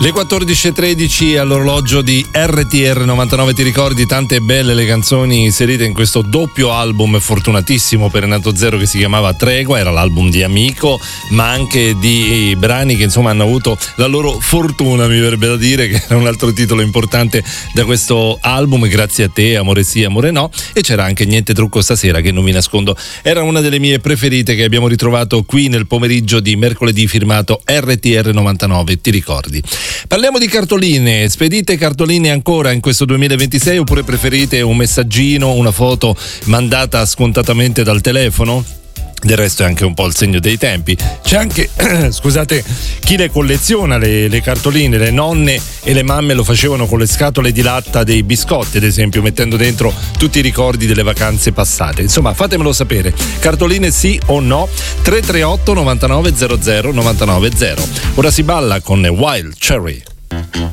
Le 14.13 all'orologio di RTR 99, ti ricordi tante belle le canzoni inserite in questo doppio album fortunatissimo per Renato Zero che si chiamava Tregua, era l'album di Amico, ma anche di brani che insomma hanno avuto la loro fortuna, mi verrebbe da dire, che era un altro titolo importante da questo album, Grazie a te, Amore sì, amore no, e c'era anche Niente trucco stasera che non vi nascondo, era una delle mie preferite che abbiamo ritrovato qui nel pomeriggio di mercoledì firmato RTR 99, ti ricordi? Parliamo di cartoline, spedite cartoline ancora in questo 2026 oppure preferite un messaggino, una foto mandata scontatamente dal telefono? Del resto è anche un po' il segno dei tempi. C'è anche, scusate, chi le colleziona le cartoline, le nonne e le mamme lo facevano con le scatole di latta dei biscotti, ad esempio, mettendo dentro tutti i ricordi delle vacanze passate. Insomma, fatemelo sapere. Cartoline sì o no? 338 99 00 990. Ora si balla con Wild Cherry.